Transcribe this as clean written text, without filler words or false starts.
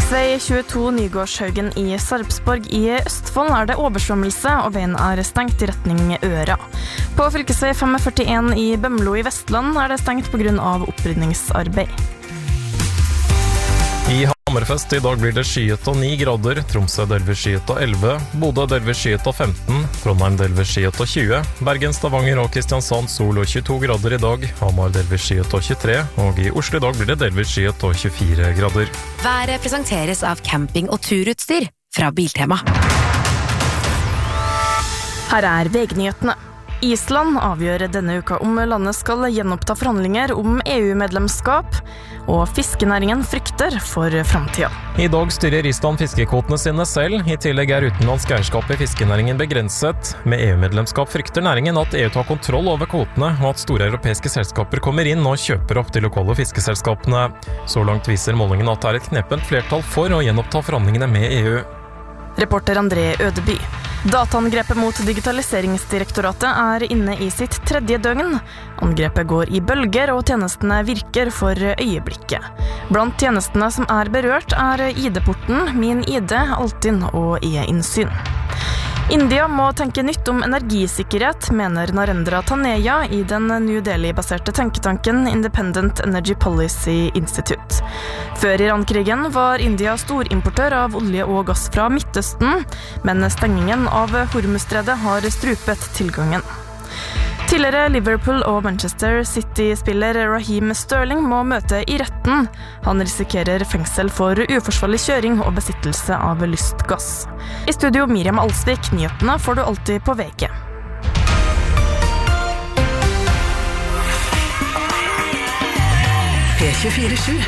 Fylkesvei 22 Nygårdshaugen i Sarpsborg i Østfold det oversvømmelse, og veien stengt i retning Øra. På Fylkesvei 541 i Bømlo i Vestland det stengt på grunn av opprydningsarbeid. I Hammerfest i dag blir det skyet og 9 grader, Tromsø delvis skyet og 11, Bodø delvis skyet og 15, Trondheim delvis skyet og 20, Bergen, Stavanger og Kristiansand sol og 22 grader i dag, Hamar delvis skyet og 23, og i Oslo i dag blir det delvis skyet og 24 grader. Været presenteres av camping- og turutstyr fra Biltema. Her VG-nyhetene. Island avgjør denne uka om landet skal gjenoppta forhandlinger om EU-medlemskap, og fiskenæringen frykter for fremtiden. I dag styrer Island fiskekvotene sine selv, i tillegg utenlandsk eierskap i fiskenæringen begrenset. Med EU-medlemskap frykter næringen at EU tar kontroll over kvotene, og at store europeiske selskaper kommer inn og kjøper opp de lokale fiskeselskapene. Så langt viser målingen at det et knepent flertall for å gjenoppta forhandlingene med EU. Reporter André Ødeby. Dataangrepet mot Digitaliseringsdirektoratet inne i sitt 3. døgn. Angrepet går i bølger, og tjenestene virker for øyeblikket. Blant tjenestene som berørt ID-porten, Min ID, Altinn og e-innsyn. India må tenke nytt om energisikkerhet, mener Narendra Taneja i den New Delhi-baserte tenketanken Independent Energy Policy Institute. Før Iran-krigen var India storimportør av olje og gass fra Midtøsten, men stengingen av Hormuzstredet har strupet tilgangen. Tidligere Liverpool og Manchester City-spiller Raheem Sterling må møte i retten. Han risikerer fengsel for uforsvarlig kjøring og besittelse av lystgass. I studio Miriam Alsvik, nyhetene får du alltid på VG. P24/7